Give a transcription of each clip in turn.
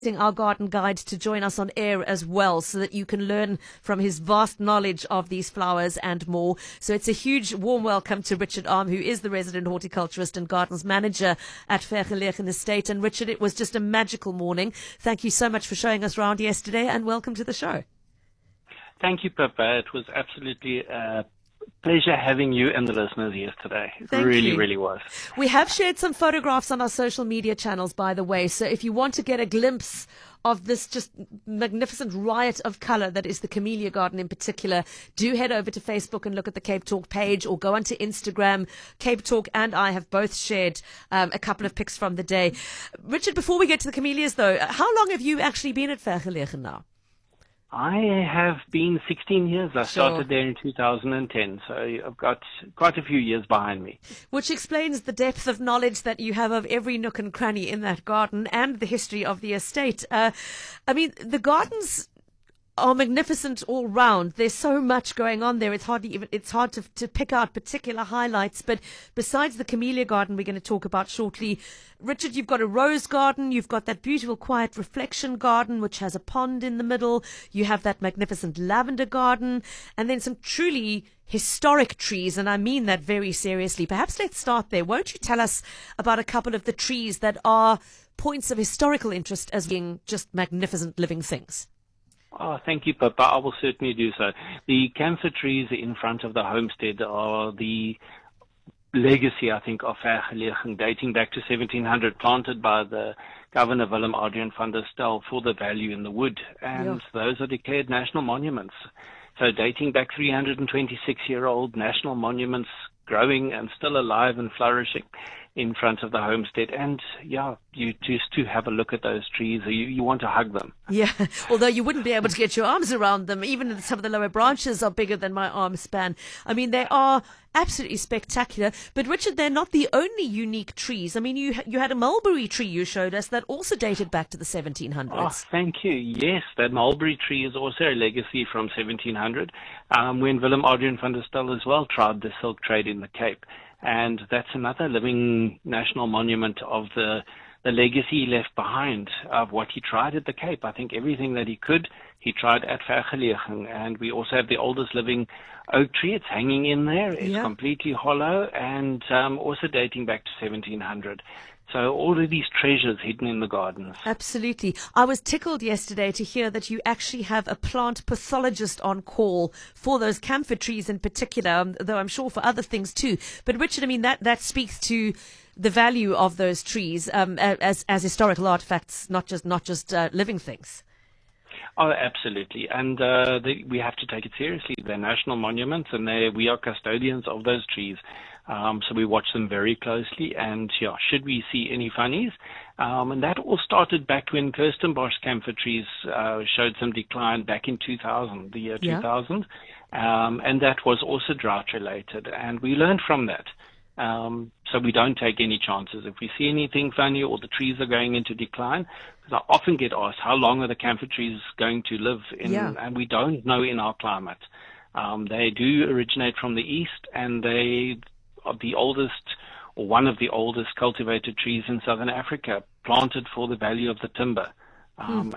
Our garden guide to join us on air as well so that you can learn from his vast knowledge of these flowers and more. So it's a huge warm welcome to Richard Arm, who is the resident horticulturist and gardens manager at Vergelegen Estate. And Richard, it was just a magical morning. Thank you so much for showing us around yesterday and welcome to the show. Thank you, Pippa. It was absolutely a pleasure having you and the listeners yesterday. It really was. We have shared some photographs on our social media channels, by the way. So if you want to get a glimpse of this just magnificent riot of colour that is the Camellia Garden in particular, do head over to Facebook and look at the Cape Talk page or go onto Instagram. Cape Talk and I have both shared a couple of pics from the day. Richard, before we get to the camellias though, how long have you actually been at Vergelegen now? I have been 16 years. I started there in 2010, so I've got quite a few years behind me. Which explains the depth of knowledge that you have of every nook and cranny in that garden and the history of the estate. I mean, the gardens are magnificent all round. There's so much going on there. It's hard to pick out particular highlights. But besides the Camellia Garden we're going to talk about shortly, Richard, you've got a rose garden. You've got that beautiful quiet reflection garden, which has a pond in the middle. You have that magnificent lavender garden, and then some truly historic trees. And I mean that very seriously. Perhaps let's start there. Won't you tell us about a couple of the trees that are points of historical interest as being just magnificent living things? Oh, thank you, Pippa. I will certainly do so. The camphor trees in front of the homestead are the legacy, I think, of Vergelegen, dating back to 1700, planted by the Governor Willem Adrian van der Stel for the value in the wood. And those are declared national monuments. So dating back 326-year-old national monuments, growing and still alive and flourishing in front of the homestead. And yeah, you just to have a look at those trees, you want to hug them. Yeah, although you wouldn't be able to get your arms around them. Even some of the lower branches are bigger than my arm span. I mean, they are absolutely spectacular. But Richard, they're not the only unique trees. I mean, you had a mulberry tree you showed us that also dated back to the 1700s. Oh, thank you. Yes, that mulberry tree is also a legacy from 1700, when Willem Adrian van der Stel as well tried the silk trade in the Cape. And that's another living national monument of the legacy he left behind of what he tried at the Cape. I think everything that he could, he tried at Vergelegen. And we also have the oldest living oak tree. It's hanging in there. It's completely hollow and also dating back to 1700. So all of these treasures hidden in the gardens. Absolutely. I was tickled yesterday to hear that you actually have a plant pathologist on call for those camphor trees in particular, though I'm sure for other things too. But Richard, I mean, that speaks to the value of those trees as historical artifacts, not just living things. Oh, absolutely. And we have to take it seriously. They're national monuments, and we are custodians of those trees. So we watch them very closely. And yeah, should we see any funnies? And that all started back when Kirstenbosch camphor trees showed some decline back in 2000, the year 2000. And that was also drought related. And we learned from that. So we don't take any chances. If we see anything funny or the trees are going into decline, because I often get asked, how long are the camphor trees going to live in? And we don't know in our climate. They do originate from the east, and they are the oldest or one of the oldest cultivated trees in southern Africa, planted for the value of the timber. And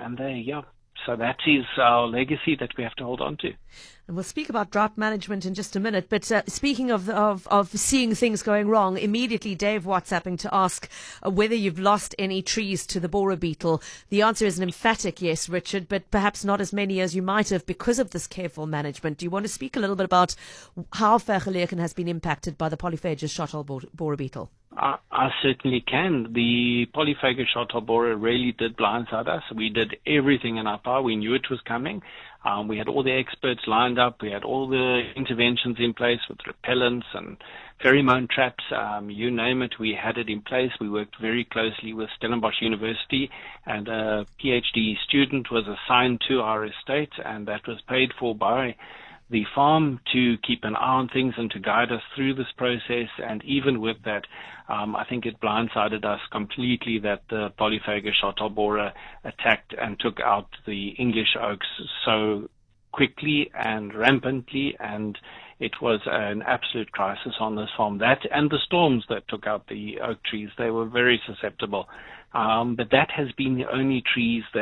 so that is our legacy that we have to hold on to. And we'll speak about drought management in just a minute. But speaking of seeing things going wrong, immediately Dave WhatsApping to ask whether you've lost any trees to the borer beetle. The answer is an emphatic yes, Richard, but perhaps not as many as you might have because of this careful management. Do you want to speak a little bit about how Vergelegen has been impacted by the polyphagous shottle borer beetle? I certainly can. The polyphagous shottle borer really did blindside us. We did everything in our power. We knew it was coming. We had all the experts lined up. We had all the interventions in place with repellents and pheromone traps. You name it, we had it in place. We worked very closely with Stellenbosch University, and a PhD student was assigned to our estate, and that was paid for by the farm to keep an eye on things and to guide us through this process. And even with that, I think it blindsided us completely that the polyphagous shottle borer attacked and took out the English oaks so quickly and rampantly, and it was an absolute crisis on this farm. That and the storms that took out the oak trees, they were very susceptible But that has been the only trees that